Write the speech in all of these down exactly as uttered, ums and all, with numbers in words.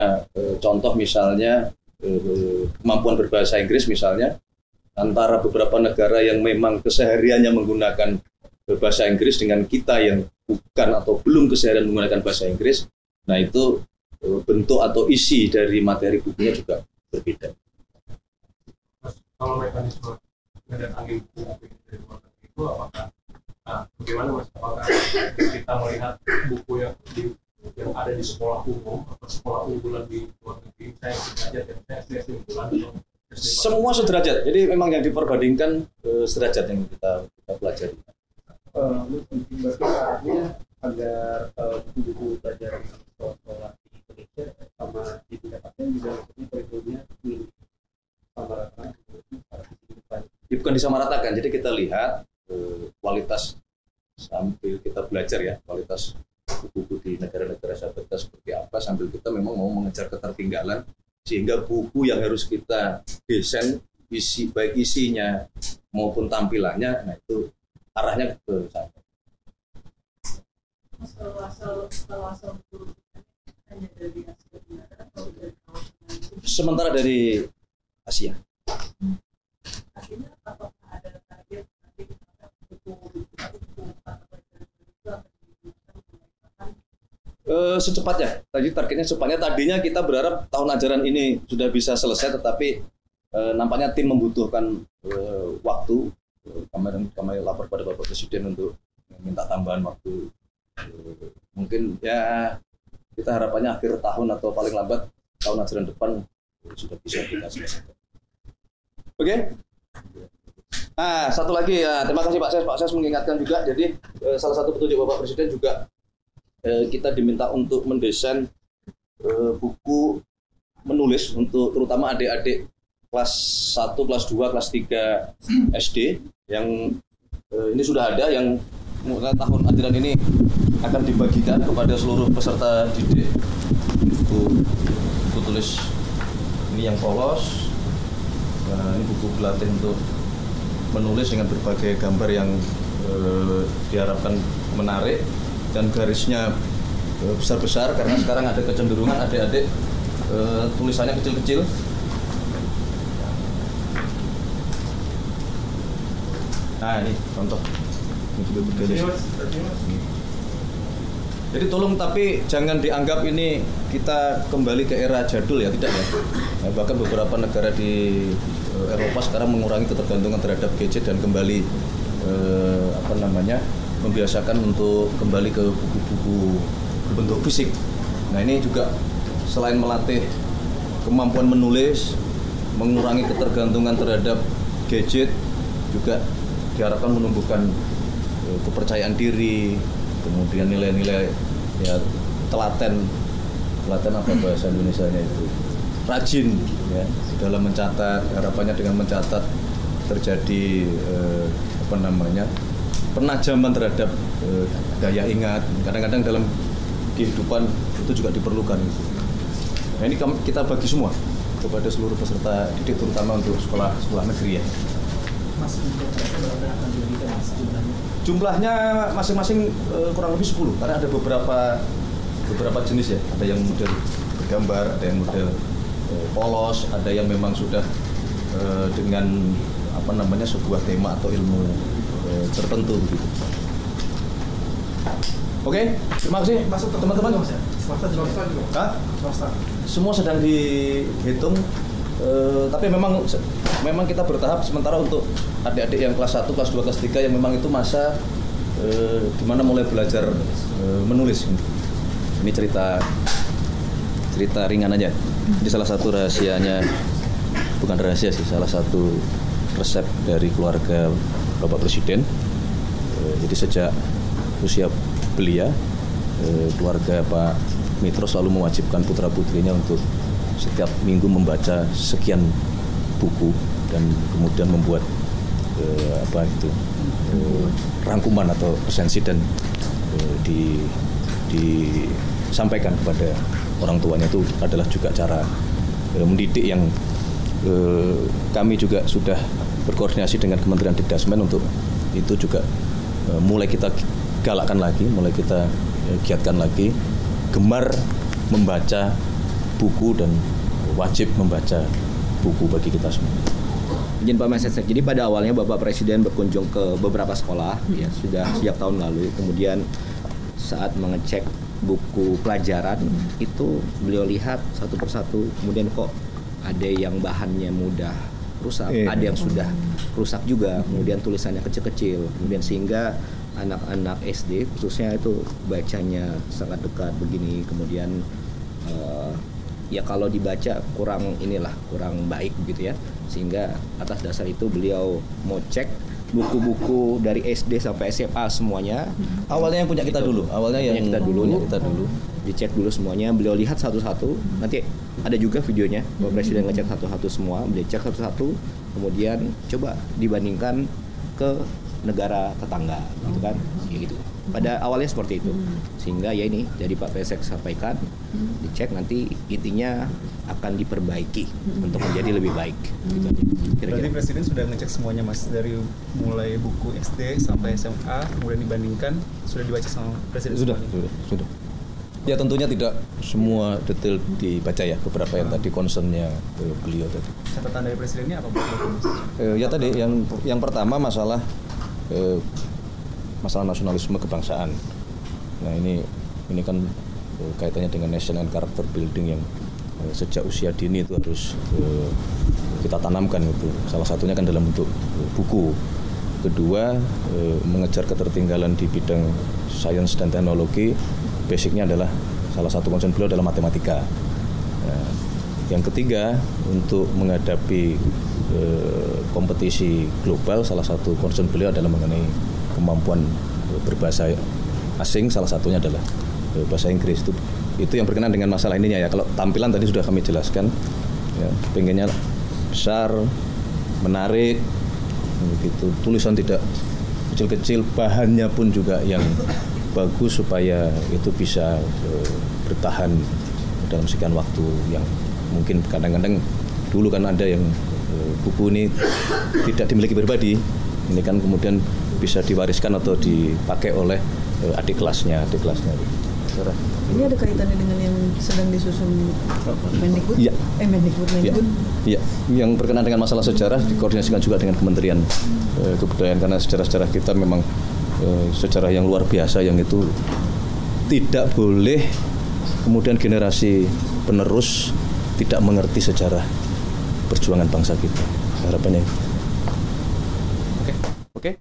eh, contoh misalnya eh, kemampuan berbahasa Inggris misalnya antara beberapa negara yang memang kesehariannya menggunakan bahasa Inggris dengan kita yang bukan atau belum keseharian menggunakan bahasa Inggris, nah itu eh, bentuk atau isi dari materi bukunya juga berbeda. Kalau mekanisme mendatangi buku dari luar negeri itu apakah nah, bagaimana mas? Apakah kita melihat buku yang di, yang ada di sekolah umum atau sekolah unggulan di luar negeri, saya sederajat dan saya S D unggulan atau S D semua sederajat, jadi memang yang diperbandingkan eh, sederajat yang kita kita pelajari. Uh, berarti arahnya agar uh, buku-buku pelajaran sekolah di Indonesia sama di pendapatnya juga maksudnya kurikulumnya ini sama rata. Ya, bukan disamaratakan, jadi kita lihat eh, kualitas sambil kita belajar ya, kualitas buku-buku di negara-negara sahabat kita seperti apa, sambil kita memang mau mengejar ketertinggalan, sehingga buku yang harus kita desain, isi, baik isinya maupun tampilannya, nah itu arahnya ke sana. Mas, kalau asal kalau asal buku hanya dari Asia Tenggara atau dari kawasan? Sementara dari Asia. Artinya apakah ada target nanti buku-buku buku atau pelajaran itu akan digunakan untuk Uh, secepatnya, tadi targetnya secepatnya. Tadinya kita berharap tahun ajaran ini sudah bisa selesai, tetapi uh, nampaknya tim membutuhkan uh, waktu. Uh, kami, kami lapor pada Bapak Presiden untuk minta tambahan waktu. Uh, mungkin ya kita harapannya akhir tahun atau paling lambat tahun ajaran depan uh, sudah bisa kita selesaikan. Oke? Okay? Nah, satu lagi ya, terima kasih Pak Ses. Pak Ses mengingatkan juga, jadi uh, salah satu petunjuk Bapak Presiden juga kita diminta untuk mendesain uh, buku menulis untuk terutama adik-adik kelas satu, kelas dua, kelas tiga S D yang uh, ini sudah ada, yang mulai tahun ajaran ini akan dibagikan kepada seluruh peserta didik. Buku, buku tulis ini yang polos, nah, ini buku pelatih untuk menulis dengan berbagai gambar yang uh, diharapkan menarik dan garisnya e, besar-besar, karena sekarang ada kecenderungan adik-adik e, tulisannya kecil-kecil. Nah ini contoh, ini juga bergaris. Jadi tolong, tapi jangan dianggap ini kita kembali ke era jadul ya, tidak ya. Nah, bahkan beberapa negara di e, Eropa sekarang mengurangi ketergantungan terhadap gadget dan kembali e, apa namanya membiasakan untuk kembali ke buku-buku berbentuk fisik. Nah ini juga selain melatih kemampuan menulis, mengurangi ketergantungan terhadap gadget, juga diharapkan menumbuhkan eh, kepercayaan diri, kemudian nilai-nilai ya telaten, telaten apa bahasa Indonesianya itu, rajin ya dalam mencatat. Harapannya dengan mencatat terjadi eh, apa namanya penajaman terhadap eh, daya ingat. Kadang-kadang dalam kehidupan itu juga diperlukan. Nah ini kita bagi semua kepada seluruh peserta didik, terutama untuk sekolah-sekolah negeri ya. Mas, berapa akan diberikan mas jumlahnya? Jumlahnya masing-masing eh, kurang lebih sepuluh, karena ada beberapa beberapa jenis ya. Ada yang model bergambar, ada yang model eh, polos, ada yang memang sudah eh, dengan apa namanya sebuah tema atau ilmu eh, tertentu gitu. Oke, terima kasih Masuk teman-teman. Swasta juga. Hah? Swasta. Semua sedang dihitung, eh, tapi memang memang kita bertahap. Sementara untuk adik-adik yang kelas satu, kelas dua, kelas tiga yang memang itu masa eh, di mana mulai belajar eh, menulis. Ini cerita cerita ringan aja. Jadi salah satu rahasianya, bukan rahasia sih, salah satu resep dari keluarga Bapak Presiden. Eh, jadi sejak usia belia, eh, keluarga Pak Mitro selalu mewajibkan putra-putrinya untuk setiap minggu membaca sekian buku dan kemudian membuat eh, apa itu eh, rangkuman atau resensi dan eh, di disampaikan kepada orang tuanya. Itu adalah juga cara eh, mendidik yang eh, kami juga sudah berkoordinasi dengan Kementerian Dikdasmen untuk itu juga eh, mulai kita galakkan lagi, mulai kita eh, giatkan lagi, gemar membaca buku dan wajib membaca buku bagi kita semua. Izin Pak Mensesnek, jadi pada awalnya Bapak Presiden berkunjung ke beberapa sekolah ya sudah sejak tahun lalu, kemudian saat mengecek buku pelajaran itu beliau lihat satu persatu, kemudian kok ada yang bahannya mudah rusak, eh. ada yang sudah rusak juga, kemudian tulisannya kecil-kecil, kemudian sehingga anak-anak S D khususnya itu bacanya sangat dekat begini, kemudian uh, ya kalau dibaca kurang inilah kurang baik begitu ya, sehingga atas dasar itu beliau mau cek buku-buku dari S D sampai S M A semuanya. Awalnya yang punya kita dulu, awalnya yang punya kita dulu, punya kita dulu. Dicek dulu semuanya, beliau lihat satu-satu. Nanti ada juga videonya, Bapak Presiden ngecek satu-satu semua, beliau cek satu-satu, kemudian coba dibandingkan ke negara tetangga, gitu kan? Ya gitu. Pada awalnya seperti itu, sehingga ya ini jadi Pak Pesek sampaikan, dicek nanti intinya akan diperbaiki untuk menjadi lebih baik. Gitu aja. Kira-kira. Berarti Presiden sudah ngecek semuanya Mas, dari mulai buku S D sampai S M A, kemudian dibandingkan, sudah dibaca sama Presiden Sudah, semuanya? sudah, sudah. Ya tentunya tidak semua detail dibaca ya, beberapa yang tadi concernnya beliau tadi. Catatan dari Presidennya apa Mas? Eh, ya tadi yang yang pertama masalah eh, masalah nasionalisme kebangsaan. Nah ini ini kan eh, kaitannya dengan national character building yang eh, sejak usia dini itu harus eh, kita tanamkan itu. Salah satunya kan dalam bentuk eh, buku. Kedua eh, mengejar ketertinggalan di bidang sains dan teknologi. Basicnya adalah salah satu concern beliau adalah matematika. Nah, yang ketiga untuk menghadapi eh, kompetisi global, salah satu concern beliau adalah mengenai kemampuan berbahasa asing, salah satunya adalah bahasa Inggris. Itu itu yang berkenaan dengan masalah ininya ya. Kalau tampilan tadi sudah kami jelaskan, ya, pengennya besar, menarik, begitu. Tulisan tidak kecil-kecil, bahannya pun juga yang bagus supaya itu bisa uh, bertahan dalam sekian waktu yang mungkin kadang-kadang dulu kan ada yang uh, buku ini tidak dimiliki pribadi, ini kan kemudian bisa diwariskan atau dipakai oleh uh, adik kelasnya, adik kelasnya. Ini ada kaitannya dengan yang sedang disusun Mendikbud? Iya. Eh Mendikbud, Mendikbud. Iya. Yang berkenaan dengan masalah sejarah dikoordinasikan juga dengan Kementerian uh, Kebudayaan, karena sejarah-sejarah kita memang uh, sejarah yang luar biasa yang itu tidak boleh kemudian generasi penerus tidak mengerti sejarah perjuangan bangsa kita. Harapannya. Oke. Oke.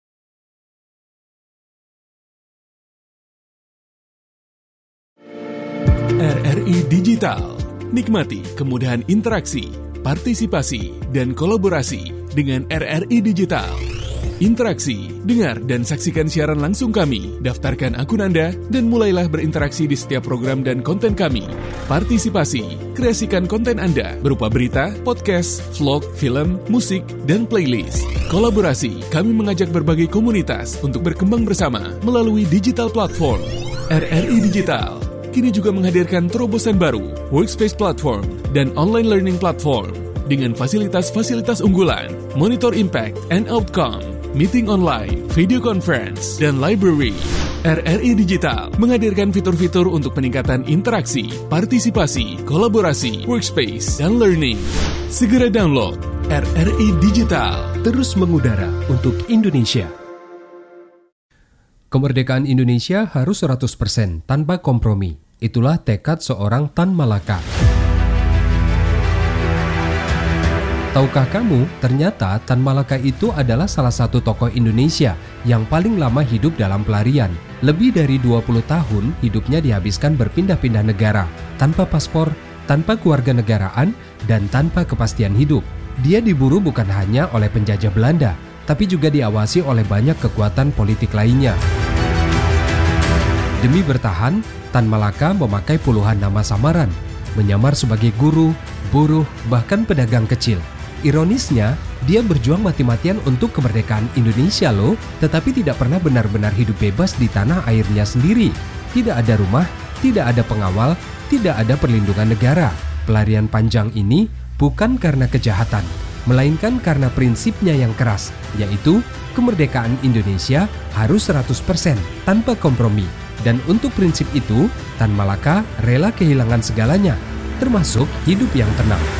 R R I Digital. Nikmati kemudahan interaksi, partisipasi, dan kolaborasi dengan R R I Digital. Interaksi, dengar dan saksikan siaran langsung kami, daftarkan akun Anda, dan mulailah berinteraksi di setiap program dan konten kami. Partisipasi, kreasikan konten Anda berupa berita, podcast, vlog, film, musik, dan playlist. Kolaborasi, kami mengajak berbagai komunitas untuk berkembang bersama melalui digital platform. R R I Digital kini juga menghadirkan terobosan baru, workspace platform, dan online learning platform dengan fasilitas-fasilitas unggulan, monitor impact and outcome, meeting online, video conference, dan library. R R I Digital menghadirkan fitur-fitur untuk peningkatan interaksi, partisipasi, kolaborasi, workspace, dan learning. Segera download R R I Digital. Terus mengudara untuk Indonesia. Kemerdekaan Indonesia harus seratus persen tanpa kompromi. Itulah tekad seorang Tan Malaka. Tahukah kamu, ternyata Tan Malaka itu adalah salah satu tokoh Indonesia yang paling lama hidup dalam pelarian. Lebih dari dua puluh tahun hidupnya dihabiskan berpindah-pindah negara, tanpa paspor, tanpa kewarganegaraan, dan tanpa kepastian hidup. Dia diburu bukan hanya oleh penjajah Belanda, tapi juga diawasi oleh banyak kekuatan politik lainnya. Demi bertahan, Tan Malaka memakai puluhan nama samaran, menyamar sebagai guru, buruh, bahkan pedagang kecil. Ironisnya, dia berjuang mati-matian untuk kemerdekaan Indonesia loh, tetapi tidak pernah benar-benar hidup bebas di tanah airnya sendiri. Tidak ada rumah, tidak ada pengawal, tidak ada perlindungan negara. Pelarian panjang ini bukan karena kejahatan, melainkan karena prinsipnya yang keras, yaitu kemerdekaan Indonesia harus seratus persen tanpa kompromi. Dan untuk prinsip itu, Tan Malaka rela kehilangan segalanya. termasuk hidup yang tenang.